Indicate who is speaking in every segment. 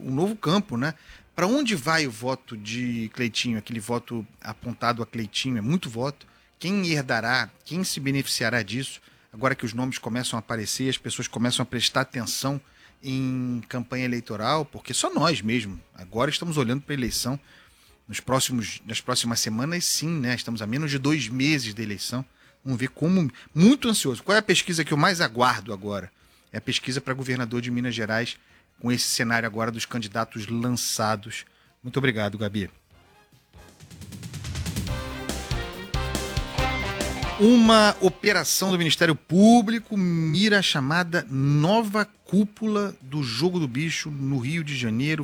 Speaker 1: um novo campo, né? Para onde vai o voto de Cleitinho, aquele voto apontado a Cleitinho? É muito voto. Quem herdará, quem se beneficiará disso? Agora que os nomes começam a aparecer, as pessoas começam a prestar atenção em campanha eleitoral, porque só nós mesmo, agora estamos olhando para a eleição. Nas próximas semanas, sim, né? Estamos a menos de 2 meses da eleição. Vamos ver como... Muito ansioso. Qual é a pesquisa que eu mais aguardo agora? É a pesquisa para governador de Minas Gerais, com esse cenário agora dos candidatos lançados. Muito obrigado, Gabi. Uma operação do Ministério Público mira a chamada nova cúpula do Jogo do Bicho no Rio de Janeiro.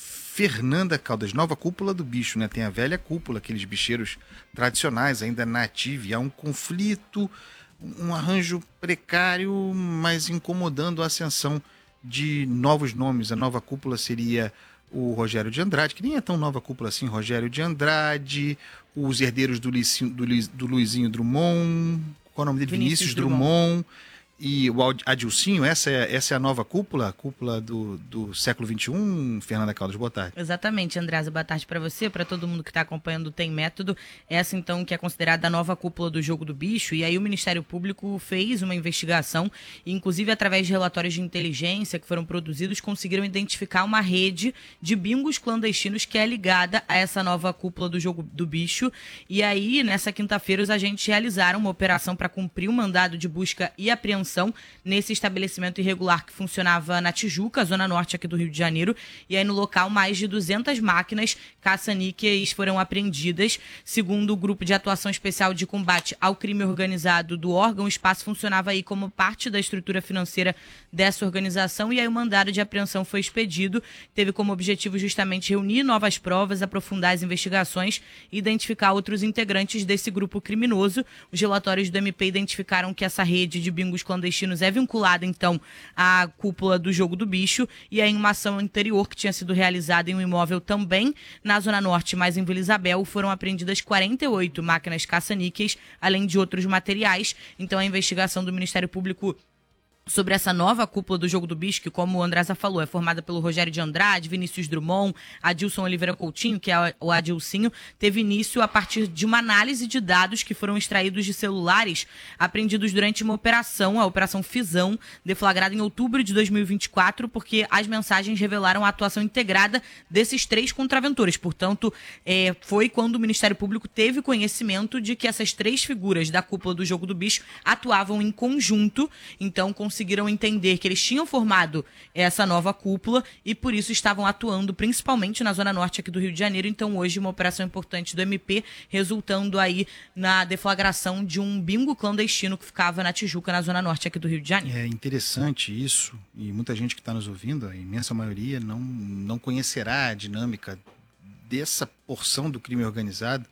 Speaker 1: Fernanda Caldas, nova cúpula do bicho, né? Tem a velha cúpula, aqueles bicheiros tradicionais ainda na ativa. E há um conflito, um arranjo precário, mas incomodando a ascensão de novos nomes. A nova cúpula seria o Rogério de Andrade, que nem é tão nova cúpula assim, Rogério de Andrade, os herdeiros do Luizinho Drummond, qual é o nome dele? Vinícius Drummond. E o Adilcinho, essa é a nova cúpula, a cúpula do século XXI, Fernanda Caldas, boa tarde.
Speaker 2: Exatamente, Andreasa, boa tarde para você, para todo mundo que está acompanhando o Tem Método. Essa, então, que é considerada a nova cúpula do Jogo do Bicho, e aí o Ministério Público fez uma investigação, e inclusive através de relatórios de inteligência que foram produzidos, conseguiram identificar uma rede de bingos clandestinos que é ligada a essa nova cúpula do Jogo do Bicho, e aí, nessa quinta-feira, os agentes realizaram uma operação para cumprir um mandado de busca e apreensão nesse estabelecimento irregular que funcionava na Tijuca, zona norte aqui do Rio de Janeiro, e aí no local mais de 200 máquinas caça-níqueis foram apreendidas. Segundo o Grupo de Atuação Especial de Combate ao Crime Organizado do órgão, o espaço funcionava aí como parte da estrutura financeira dessa organização, e aí o mandado de apreensão foi expedido, teve como objetivo justamente reunir novas provas, aprofundar as investigações e identificar outros integrantes desse grupo criminoso. Os relatórios do MP identificaram que essa rede de bingos clandestinos é vinculada, então, à cúpula do Jogo do Bicho, e aí em uma ação anterior que tinha sido realizada em um imóvel também na Zona Norte, mas em Vila Isabel, foram apreendidas 48 máquinas caça-níqueis, além de outros materiais. Então a investigação do Ministério Público sobre essa nova cúpula do Jogo do Bicho, que, como o Andresa falou, é formada pelo Rogério de Andrade, Vinícius Drummond, Adilson Oliveira Coutinho, que é o Adilcinho, teve início a partir de uma análise de dados que foram extraídos de celulares apreendidos durante uma operação, a Operação Fisão, deflagrada em outubro de 2024, porque as mensagens revelaram a atuação integrada desses 3 contraventores. Portanto, foi quando o Ministério Público teve conhecimento de que essas 3 figuras da cúpula do Jogo do Bicho atuavam em conjunto, então conseguiram entender que eles tinham formado essa nova cúpula e por isso estavam atuando principalmente na Zona Norte aqui do Rio de Janeiro. Então hoje uma operação importante do MP, resultando aí na deflagração de um bingo clandestino que ficava na Tijuca, na Zona Norte aqui do Rio de Janeiro.
Speaker 1: É interessante isso, e muita gente que está nos ouvindo, a imensa maioria, não conhecerá a dinâmica dessa porção do crime organizado,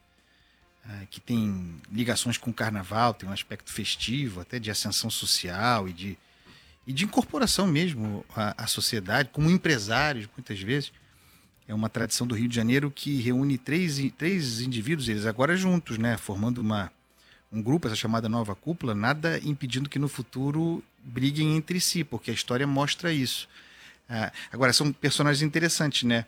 Speaker 1: que tem ligações com o carnaval, tem um aspecto festivo, até de ascensão social e de incorporação mesmo à sociedade, como empresários, muitas vezes. É uma tradição do Rio de Janeiro que reúne três indivíduos, eles agora juntos, né, formando um grupo, essa chamada nova cúpula, nada impedindo que no futuro briguem entre si, porque a história mostra isso. Agora, são personagens interessantes, né?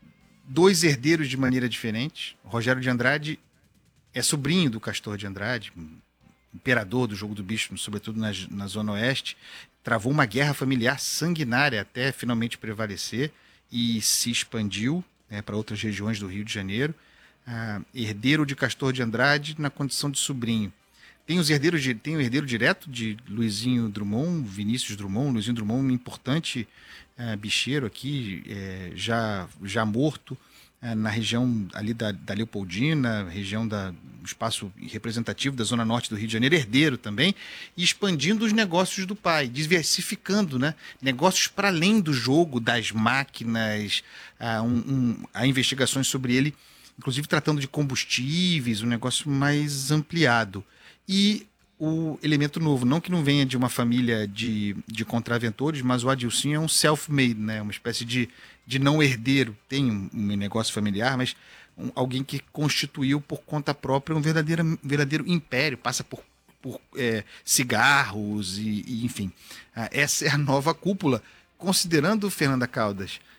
Speaker 1: 2 herdeiros de maneira diferente. O Rogério de Andrade é sobrinho do Castor de Andrade, imperador do Jogo do Bicho, sobretudo na Zona Oeste. Travou uma guerra familiar sanguinária até finalmente prevalecer e se expandiu, né, para outras regiões do Rio de Janeiro. Herdeiro de Castor de Andrade na condição de sobrinho. Tem o herdeiro direto de Luizinho Drummond, Vinícius Drummond. Luizinho Drummond, um importante bicheiro aqui, já morto, na região ali da Leopoldina, região do espaço representativo da Zona Norte do Rio de Janeiro, herdeiro também, e expandindo os negócios do pai, diversificando, né? Negócios para além do jogo, das máquinas, há investigações sobre ele, inclusive tratando de combustíveis, um negócio mais ampliado. E o elemento novo, não que não venha de uma família de contraventores, mas o Adilcinho é um self-made, né? Uma espécie de não herdeiro, tem um negócio familiar, mas alguém que constituiu por conta própria um verdadeiro império, passa por cigarros e enfim. Essa é a nova cúpula, considerando, Fernanda Caldas,